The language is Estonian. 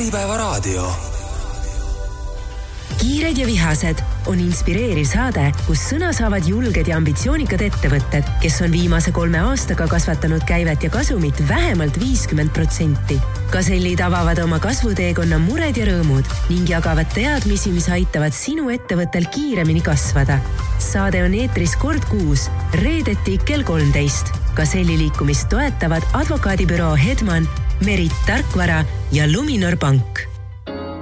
Äripäevaraadio. Kiired ja vihased on inspireeriv saade, kus sõna saavad julged ja ambitsioonikad ettevõtted, kes on viimase 3 aastaga kasvatanud käivet ja kasumit vähemalt 50%. Gasellid avavad oma kasvuteekonna mured ja rõõmud ning jagavad teadmisi, mis aitavad sinu ettevõttel kiiremini kasvada. Saade on eetris kord kuus, reedeti kell 13. Gaselli liikumist toetavad advokaadibüroo Hedman, Merit Tarkvara ja Luminor Pank.